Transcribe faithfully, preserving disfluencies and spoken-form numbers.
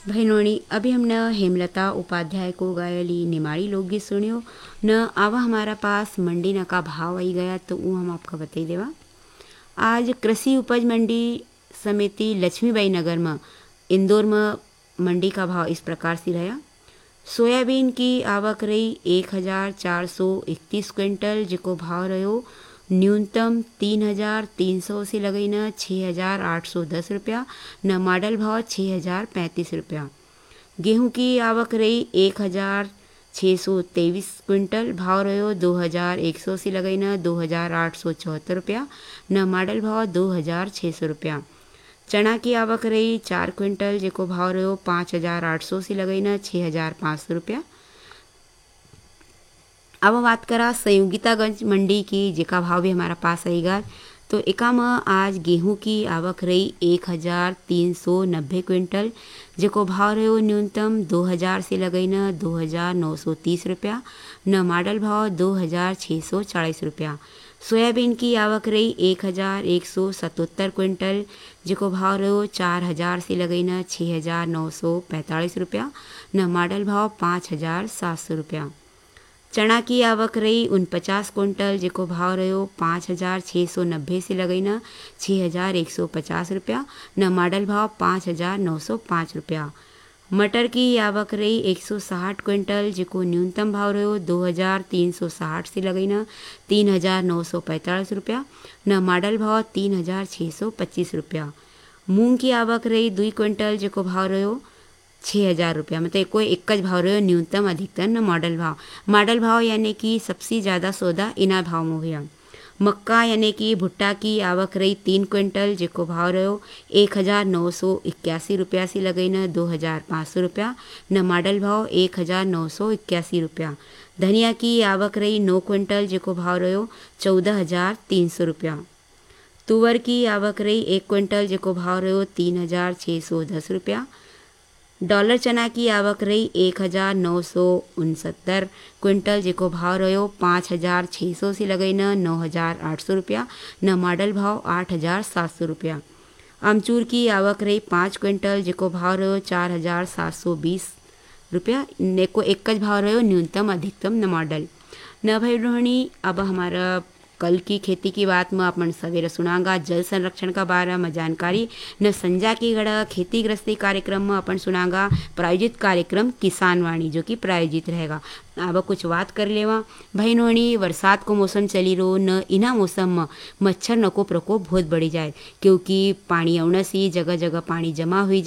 बहनोनी अभी हमने हेमलता उपाध्याय को गायली निमाड़ी लोकगीत सुनियो न आवा हमारा पास मंडी न का भाव आई गया तो वो हम आपका बता देवा। आज कृषि उपज मंडी समिति लक्ष्मीबाई नगर में इंदौर में मंडी का भाव इस प्रकार से रहा। सोयाबीन की आवक रही एक हजार चार सौ इकतीस क्विंटल जिको भाव रहो न्यूनतम तीन हजार तीन सौ से लगई न छः हजार आठ सौ दस रुपया न मॉडल भाव छः हजार पैंतीस रुपया। गेहूं की आवक रही एक हजार छः सौ तेईस क्विंटल भाव रहो दो हजार एक सौ से लगई न दो हजार आठ सौ चौहत्तर रुपया न मॉडल भाव दो हजार छः सौ रुपया। चना की आवक रही चार क्विंटल जिको भाव रहो पाँच हजार आठ सौ से लगई न छः हजार पाँच सौ रुपया। अब बात करा संयोगितागंज मंडी की जिका भाव भी हमारा पास आएगा तो एका में आज गेहूं की आवक रही एक हजार तीन सौ नब्बे क्विंटल जिको भाव रहो न्यूनतम दो हजार से लगई न दो हजार नौ सौ तीस रुपया न मॉडल भाव दो हजार छः सौ चालीस रुपया। सोयाबीन की आवक रही एक हजार एक सौ सतहत्तर क्विंटल जिको भाव रहो चार हजार से लगई न छः हजार नौ सौ पैंतालीस रुपया न मॉडल भाव पाँच हजार सात सौ रुपया। चना की आवक रही उनपचास क्विंटल जिको भाव रहो पाँच हजार छः सौ नब्बे से लगई न छः हजार एक सौ पचास रुपया न मॉडल भाव पाँच हजार नौ सौ पाँच रुपया। मटर की आवक रही एक सौ साठ क्विंटल जिको न्यूनतम भाव रहो दो हजार तीन सौ साठ से लगई न तीन हजार नौ सौ पैंतालीस रुपया न मॉडल भाव तीन हजार छः सौ पच्चीस रुपया। मूंग की आवक रही दुई क्विंटल जिको भाव रहो छः हज़ार रुपया मतलब कोई एक भाव रहो न्यूनतम अधिकतम न मॉडल भाव। मॉडल भाव यानी कि सबसे ज़्यादा सौदा इना भाव में हुआ। मक्का यानी कि भुट्टा की आवक रही तीन क्विंटल जिको भाव रहो एक हज़ार नौ सौ इक्यासी रुपया से लगई न दो हज़ार पाँच सौ रुपया न मॉडल भाव एक हज़ार नौ सौ इक्यासी रुपया। धनिया की आवक रही नौ क्विंटल जिको भाव रहो चौदह हज़ार तीन सौ रुपया। तुवर की आवक रही एक क्विंटल जिको भाव रहो तीन हज़ार छः सौ दस रुपया। डॉलर चना की आवक रही एक हज़ार नौ सौ उनसत्तर क्विंटल जिको भाव रहो पाँच हज़ार छः सौ से लगई न नौ हज़ार आठ सौ रुपया न मॉडल भाव आठ हज़ार सात सौ रुपया। अमचूर की आवक रही पाँच क्विंटल जिको भाव रहो चार हज़ार सात सौ बीस रुपया ने को एक भाव रहो न्यूनतम अधिकतम न मॉडल। न भाई रोहिणी अब हमारा कल की खेती की बात में अपन सवेरे सुनांगा जल संरक्षण का बारे में जानकारी न संजा की गढ़ा खेती गृहस्थी कार्यक्रम में अपन सुनांगा प्रायोजित कार्यक्रम किसान वाणी जो कि प्रायोजित रहेगा। अब कुछ बात कर लेवा बहनोनी बरसात को मौसम चली रो न इना मौसम में मच्छर न को प्रकोप बहुत बढ़ी जाए क्योंकि पानी आने से जगह जगह पानी जमा हुई